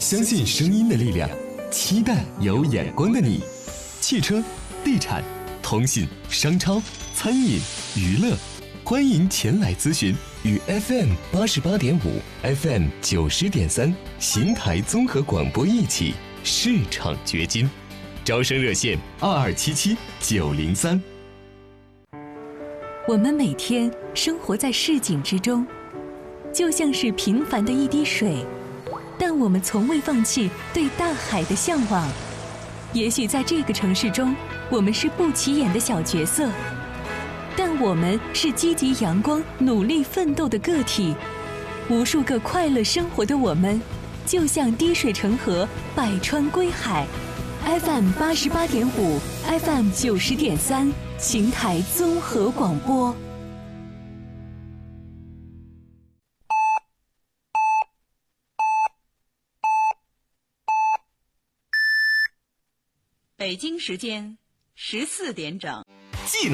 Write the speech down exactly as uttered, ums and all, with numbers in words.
相信声音的力量，期待有眼光的你。汽车、地产、通信、商超、餐饮、娱乐，欢迎前来咨询。与 F M 八十八点五、F M 九十点三邢台综合广播一起市场掘金。招生热线二二七七九零三。 我们每天生活在市井之中，就像是平凡的一滴水，但我们从未放弃对大海的向往。也许在这个城市中，我们是不起眼的小角色，但我们是积极阳光、努力奋斗的个体。无数个快乐生活的我们，就像滴水成河，百川归海。F M 八十八点五 ，F M 九十点三，邢台综合广播。 北京时间十四点整。